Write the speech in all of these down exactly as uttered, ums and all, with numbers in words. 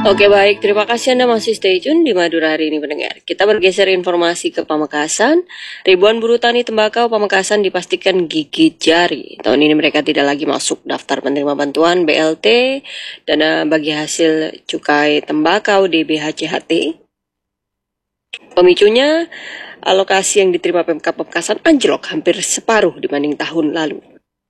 Oke baik, terima kasih Anda masih stay tune di Madura hari ini pendengar. Kita bergeser informasi ke Pamekasan. Ribuan buruh tani tembakau Pamekasan dipastikan gigit jari. Tahun ini mereka tidak lagi masuk daftar penerima bantuan B L T, dana bagi hasil cukai tembakau D B H C H T. Pemicunya, alokasi yang diterima Pemkab Pamekasan anjlok hampir separuh dibanding tahun lalu.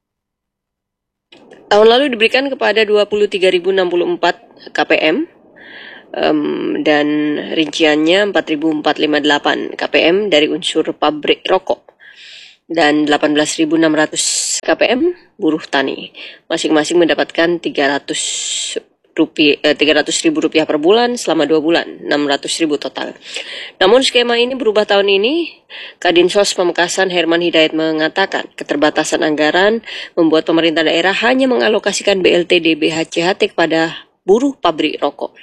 Tahun lalu diberikan kepada dua puluh tiga ribu enam puluh empat K P M. Um, dan rinciannya empat ribu empat ratus lima puluh delapan K P M dari unsur pabrik rokok dan delapan belas ribu enam ratus K P M buruh tani. Masing-masing mendapatkan tiga ratus ribu rupiah per bulan selama dua bulan, enam ratus ribu total. Namun skema ini berubah tahun ini. Kadinsos Pamekasan Herman Hidayat mengatakan keterbatasan anggaran membuat pemerintah daerah hanya mengalokasikan B L T D B H C H T kepada buruh pabrik rokok.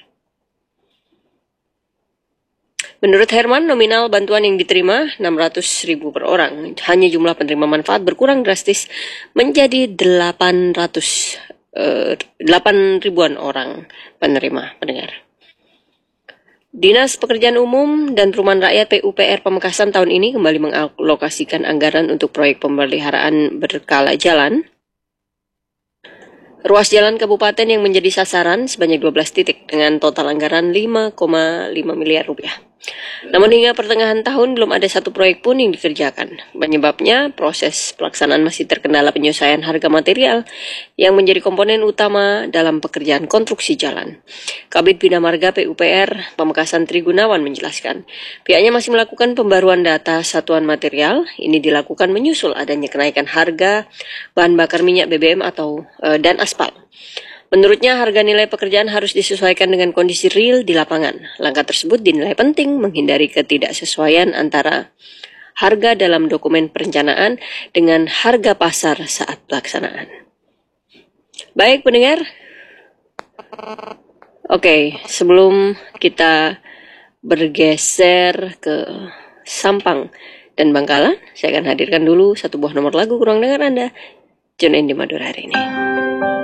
Menurut Herman, nominal bantuan yang diterima enam ratus ribu per orang. Hanya jumlah penerima manfaat berkurang drastis menjadi delapan ratus, eh, delapan ribuan orang penerima pendengar. Dinas Pekerjaan Umum dan Perumahan Rakyat P U P R Pamekasan tahun ini kembali mengalokasikan anggaran untuk proyek pemeliharaan berkala jalan. Ruas jalan kabupaten yang menjadi sasaran sebanyak dua belas titik dengan total anggaran lima koma lima miliar rupiah. Namun hingga pertengahan tahun belum ada satu proyek pun yang dikerjakan. Penyebabnya proses pelaksanaan masih terkendala penyesuaian harga material yang menjadi komponen utama dalam pekerjaan konstruksi jalan. Kabid Bina Marga P U P R Pamekasan Tri Gunawan menjelaskan, pihaknya masih melakukan pembaruan data satuan material. Ini dilakukan menyusul adanya kenaikan harga bahan bakar minyak B B M atau e, dan aspal. Menurutnya, harga nilai pekerjaan harus disesuaikan dengan kondisi real di lapangan. Langkah tersebut dinilai penting menghindari ketidaksesuaian antara harga dalam dokumen perencanaan dengan harga pasar saat pelaksanaan. Baik pendengar, oke, sebelum kita bergeser ke Sampang dan Bangkalan, saya akan hadirkan dulu satu buah nomor lagu kurang dengar Anda. Tune in di Madura hari ini.